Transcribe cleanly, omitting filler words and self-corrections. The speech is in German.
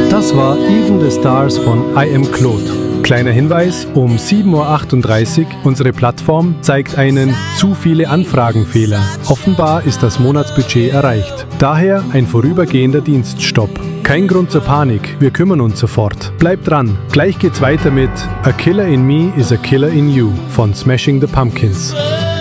Das war Even the Stars von I Am Claude. Kleiner Hinweis, um 7:38 Uhr, unsere Plattform zeigt einen zu viele Anfragen-Fehler. Offenbar ist das Monatsbudget erreicht. Daher ein vorübergehender Dienststopp. Kein Grund zur Panik, wir kümmern uns sofort. Bleibt dran, gleich geht's weiter mit A Killer in Me is a Killer in You von Smashing the Pumpkins.